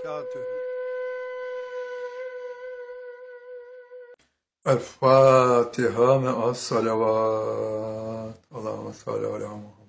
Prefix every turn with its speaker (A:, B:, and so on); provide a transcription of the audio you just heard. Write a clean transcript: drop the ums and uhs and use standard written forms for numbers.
A: وبركاته.
B: الفاتحة مع الصلوات اللهم صل على محمد.